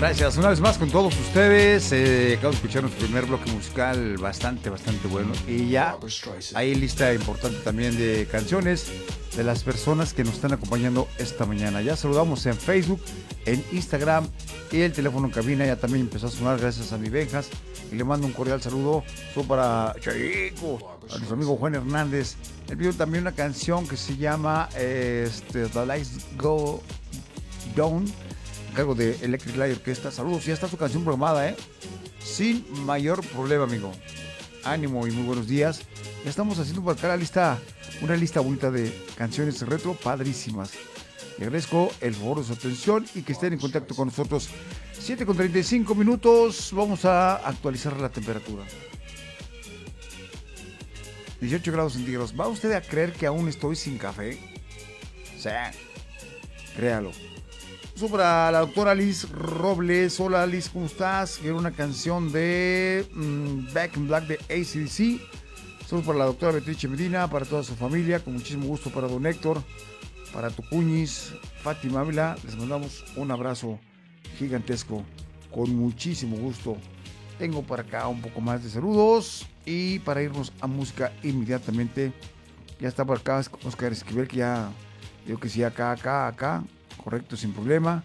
Gracias una vez más con todos ustedes. Acabo de escuchar nuestro primer bloque musical bastante bueno. Y ya hay lista importante también de canciones de las personas que nos están acompañando esta mañana. Ya saludamos en Facebook, en Instagram y el teléfono en cabina ya también empezó a sonar gracias a mi Benjas. Y le mando un cordial saludo para Chico, a nuestro amigo Juan Hernández. Él pidió también una canción que se llama The Lights Go Down, a cargo de Electric Light Orquesta. Saludos, ya está su canción programada, sin mayor problema, amigo. Ánimo y muy buenos días. Ya estamos haciendo por acá una lista bonita de canciones retro padrísimas. Le agradezco el favor de su atención y que estén en contacto con nosotros. 7:35. Vamos a actualizar la temperatura. 18 grados centígrados. ¿Va usted a creer que aún estoy sin café? Sí, créalo. Para la doctora Liz Robles. Hola Liz, ¿cómo estás? Quiero una canción de Back in Black de AC/DC. Saludos para la doctora Beatrice Medina, para toda su familia, con muchísimo gusto para don Héctor, para Tucuñis, Fátima Ávila. Les mandamos un abrazo gigantesco, con muchísimo gusto. Tengo para acá un poco más de saludos y para irnos a música inmediatamente. Ya está por acá Oscar Esquivel, que ya digo que sí, acá. Correcto, sin problema.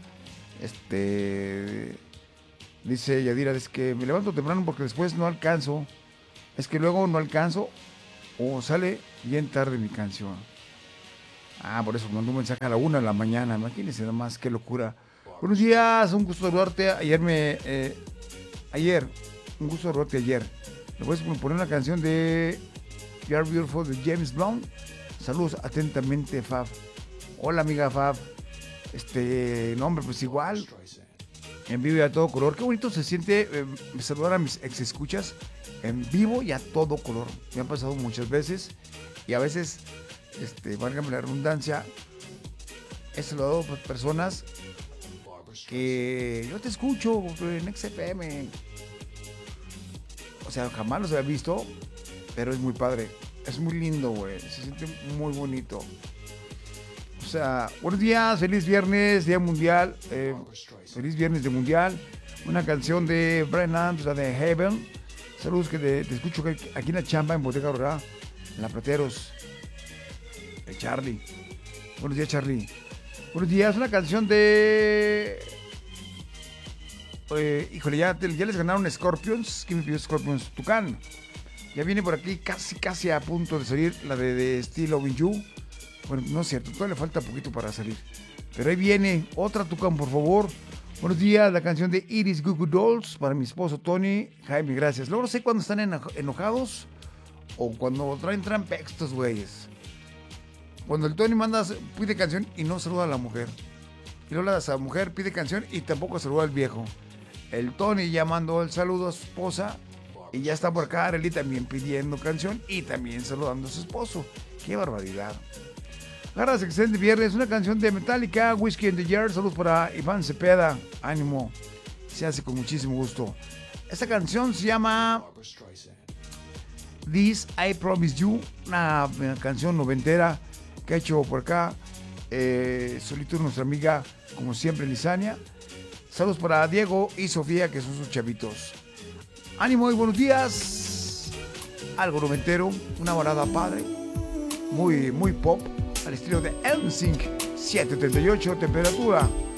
Dice Yadira, es que me levanto temprano porque después no alcanzo. Es que luego no alcanzo o sale bien tarde mi canción. Por eso mandó un mensaje a la 1 de la mañana. Imagínense nada más, qué locura. Buenos días, un gusto saludarte. Un gusto saludarte ayer. ¿Le puedes poner una canción de You Are Beautiful de James Blunt? Saludos atentamente, Fab. Hola, amiga Fab. Nombre, pues igual. En vivo y a todo color. Qué bonito se siente saludar a mis ex escuchas en vivo y a todo color. Me ha pasado muchas veces y a veces, válgame la redundancia, he saludado a personas que yo te escucho en XFM. O sea, jamás los había visto, pero es muy padre. Es muy lindo, güey. Se siente muy bonito. O sea, buenos días, feliz viernes, día mundial. Feliz viernes de mundial. Una canción de Brian Adams, la de Heaven. Saludos, que te escucho aquí en la chamba, en Bodega Aurrera, en la Plateros. El Charlie. Buenos días, Charlie. Buenos días, una canción de... híjole, ya les ganaron Scorpions. ¿Quién me pidió Scorpions? Tucán. Ya viene por aquí casi a punto de salir la de Still Loving You. Bueno, no es cierto, todavía le falta poquito para salir. Pero ahí viene otra, Tucán, por favor. Buenos días, la canción de Iris Goo Goo Dolls para mi esposo Tony. Jaime, gracias. Luego no sé cuando están enojados o cuando traen trampex estos güeyes. Cuando el Tony pide canción y no saluda a la mujer. Y luego la mujer pide canción y tampoco saluda al viejo. El Tony ya mandó el saludo a su esposa y ya está por acá Arely también pidiendo canción y también saludando a su esposo. ¡Qué barbaridad! Garras, excelente viernes. Una canción de Metallica, Whiskey in the Jar. Saludos para Iván Cepeda. Ánimo. Se hace con muchísimo gusto. Esta canción se llama This I Promise You. Una canción noventera que ha hecho por acá solito nuestra amiga, como siempre, Lisania. Saludos para Diego y Sofía, que son sus chavitos. Ánimo y buenos días. Algo noventero, una balada padre, muy pop, al estilo de NSYNC. 7:38 temperatura.